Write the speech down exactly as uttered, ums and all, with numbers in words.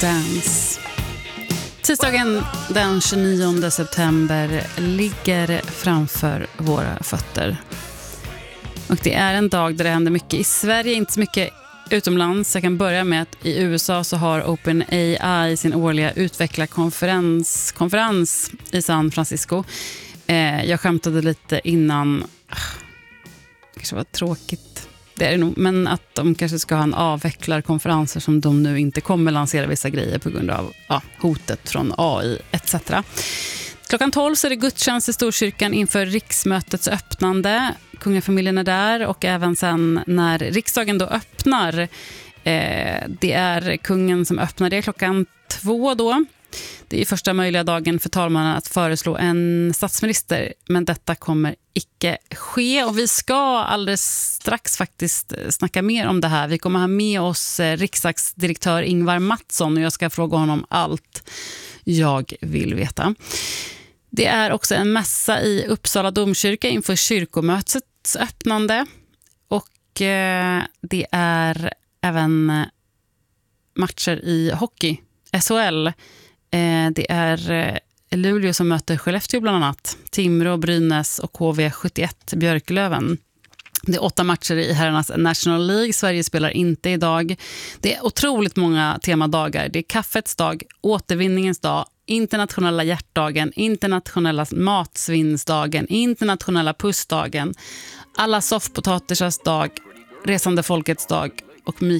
Dance. Tisdagen den tjugonionde september ligger framför våra fötter. Och det är en dag där det händer mycket. I Sverige inte så mycket utomlands. Jag kan börja med att i U S A så har OpenAI sin årliga utvecklarkonferens konferens i San Francisco. Eh, jag skämtade lite innan. Det kanske var tråkigt. Det är det nog, men att de kanske ska ha en avvecklarkonferenser som de nu inte kommer lansera vissa grejer på grund av ja, hotet från A I et cetera. Klockan tolv så är det gudstjänst i Storkyrkan inför riksmötets öppnande. Kungafamiljen är där och även sen när riksdagen då öppnar, eh, det är kungen som öppnar det klockan två då. Det är första möjliga dagen för talmannen att föreslå en statsminister, men detta kommer icke ske. Och vi ska alldeles strax faktiskt snacka mer om det här. Vi kommer ha med oss riksdagsdirektör Ingvar Mattsson och jag ska fråga honom allt jag vill veta. Det är också en mässa i Uppsala domkyrka inför kyrkomötets öppnande. Och eh, det är även matcher i hockey, S H L. Det är Luleå som möter Skellefteå bland annat. Timrå, Brynäs och K V sjuttioett Björklöven. Det är åtta matcher i herrarnas National League. Sverige spelar inte idag. Det är otroligt många temadagar. Det är kaffets dag, återvinningens dag, internationella hjärtdagen, internationella matsvinnsdagen, internationella pussdagen, alla soffpotatisars dag, resande folkets dag och